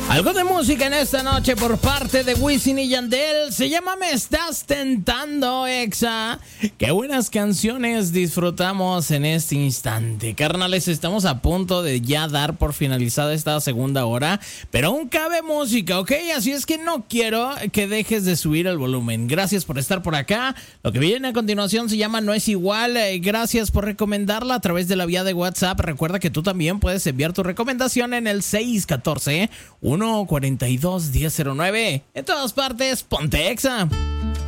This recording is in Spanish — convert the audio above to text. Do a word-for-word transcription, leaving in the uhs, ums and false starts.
Algo de música en esta noche por parte de Wisin y Yandel. Se llama Me Estás Tentando, Exa. Qué buenas canciones disfrutamos en este instante. Carnales, estamos a punto de ya dar por finalizada esta segunda hora, pero aún cabe música, ¿ok? Así es que no quiero que dejes de subir el volumen. Gracias por estar por acá. Lo que viene a continuación se llama No Es Igual. Gracias por recomendarla a través de la vía de WhatsApp. Recuerda que tú también puedes enviar tu recomendación en el seis uno cuatro, uno cuatro dos, uno cero cero nueve. En todas partes, ponte Exa.